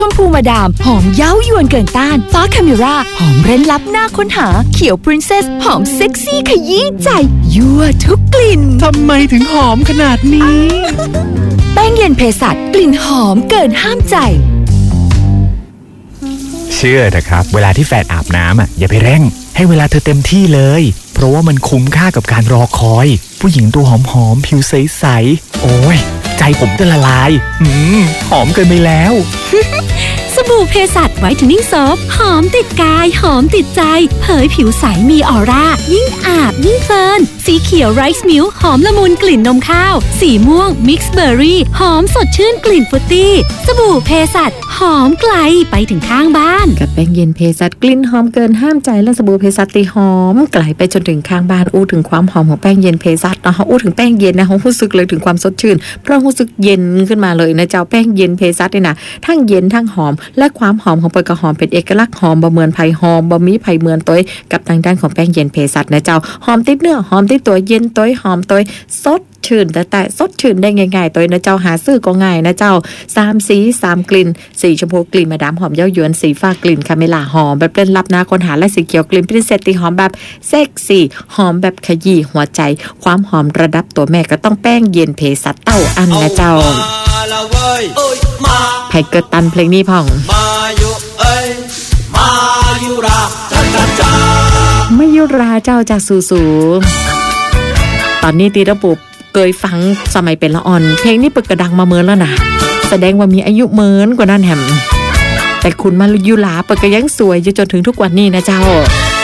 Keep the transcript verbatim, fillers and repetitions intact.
ชมพูมาดามหอมเย้ายวนเกินต้านฟ้าคาเมราหอมเร้นลับหน้าค้นหาเขียวปรินเซสหอมเซ็กซี่ขยี้ใจยั่วทุกกลิ่นทำไมถึงหอมขนาดนี้แป้งเย็นเภสัชกลิ่นหอมเกินห้ามใจเชื่อเถอะครับเวลาที่แฟนอาบน้ำอ่ะอย่าไปเร่งให้เวลาเธอเต็มที่เลยเพราะว่ามันคุ้มค่ากับการรอคอยผู้หญิงตัวหอมๆผิวใสๆโอ้ยใจผมจะละลายอืมหอมเกินไปแล้วสบู่เภสัชไวท์เทนนิ่งโซฟหอมติดกายหอมติดใจเผยผิวใสมีออร่ายิ่งอาบยิ่งเพลินสีเขียวไรซ์มิลค์หอมละมุนกลิ่นนมข้าวสีม่วงมิกซ์เบอร์รี่หอมสดชื่นกลิ่นฟรุตตี้สบู่เภสัชหอมไกลไปถึงข้างบ้านกับแป้งเย็นเภสัชกลิ่นหอมเกินห้ามใจและสบู่เภสัชตีหอมไกลไปจนถึงข้างบ้านอู้ถึงความหอมของแป้งเย็นเภสัชนะคะอู้ถึงแป้งเย็นนะเขารู้สึกเลยถึงความสดชื่นเพราะรู้สึกเย็นขึ้นมาเลยนะเจ้าแป้งเย็นเภสัชเนี่ยนะทั้งเย็นทั้งหอมและความหอมของเปลือกหอมเป็นเอกลักษณ์หอมบะเหมือนไผ่หอมบะมีไผ่เหมือนตัวกับทางด้านของแป้งเย็นเภสัชนะเจ้าหอมติดเนื้อหอมติดตัวเย็นตัวหอมตัวสดชื่นแต่แต่สดชื่นได้ง่ายๆตัวนะเจ้าหาซื้อก็ง่ายนะเจ้าสามสีสามกลิ่นสีชมพูกลิ่นมาดามหอมเย้ายวนสีฟ้ากลิ่นคาเมล่าหอมแบบเป็นลับนาคนหาและสีเขียวกลิ่นปรินเซสตีหอมแบบเซ็กซี่หอมแบบขยี้หัวใจความหอมระดับตัวแม่ก็ต้องแป้งเย็นเภสัชเต้าอันนะเจ้าไผเกิดตันเพลงนี้พ่องมายุเอ้ยมายุรามายุราเจ้าจากสูสูตอนนี้ตีระบุเคยฟังสมัยเป็นละอ่อนเพลงนี้เปิดกระดังมาเมินแล้วนะแสดงว่ามีอายุเมินกว่านั้นแหมแต่คุณมายุราเปิดก็ยังสวยอยู่จนถึงทุกวันนี้นะเจ้า